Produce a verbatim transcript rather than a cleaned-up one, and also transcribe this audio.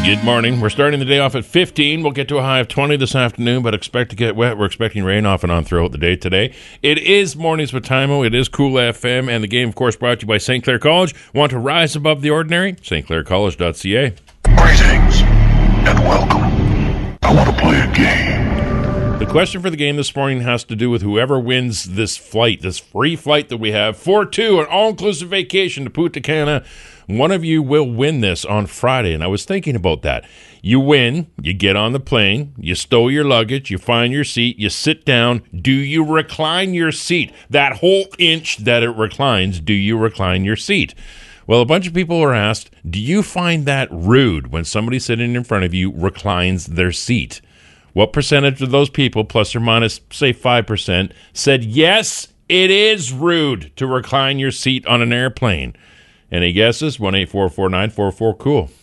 Good morning. We're starting the day off at fifteen. We'll get to a high of twenty this afternoon, but expect to get wet. We're expecting rain off and on throughout the day today. It is Mornings with Timo. It is Cool F M, and the game, of course, brought to you by Saint Clair College. Want to rise above the ordinary? St Clair College dot C A. Greetings and welcome. I want to play a game. The question for the game this morning has to do with whoever wins this flight, this free flight that we have, four two, an all-inclusive vacation to Punta Cana. One of you will win this on Friday, and I was thinking about that. You win, you get on the plane, you stow your luggage, you find your seat, you sit down. Do you recline your seat? That whole inch that it reclines, do you recline your seat? Well, a bunch of people were asked, do you find that rude when somebody sitting in front of you reclines their seat? What percentage of those people, plus or minus, say five percent, said, yes, it is rude to recline your seat on an airplane? Any guesses? one eight four four nine four four cool.